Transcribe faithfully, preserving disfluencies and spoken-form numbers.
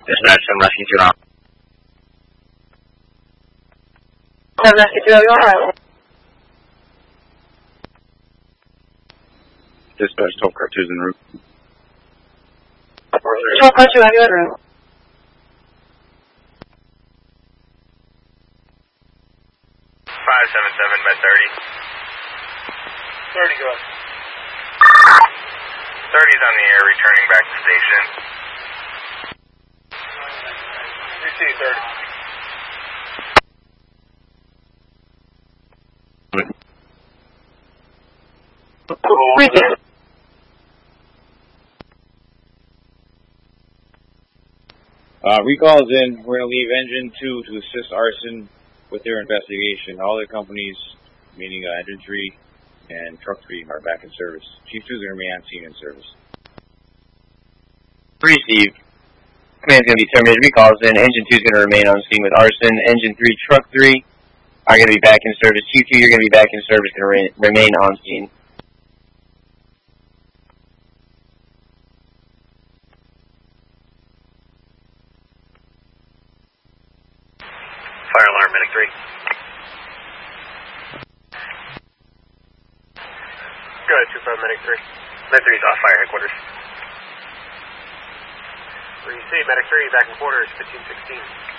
Dispatch seven Rescue two now. seven Rescue two, are you alright? Dispatch twelve car two is en route. twelve car two, have you en route? five seven seven by thirty. thirty, go ahead. thirty's on the air, returning back to station. Receive thirty. Receive. Uh, recall's in. We're going to leave engine two to assist arson with their investigation. All their companies, meaning uh, engine three and truck three, are back in service. Chief two is going to remain on scene in service. Receive. Command's going to be terminated. Recalls in. Engine two is going to remain on scene with arson. Engine three, truck three are going to be back in service. Chief two, you're going to be back in service and re remain on scene. Fire alarm, medic three. Go ahead, two five, medic three. Medic three is off fire headquarters. Receive, medic three, back in quarters, fifteen sixteen.